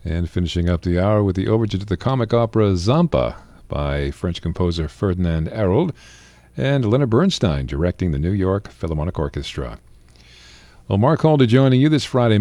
And finishing up the hour with the overture to the comic opera Zampa by French composer Ferdinand Arnold and Leonard Bernstein directing the New York Philharmonic Orchestra. Well, Mark Holder joining you this Friday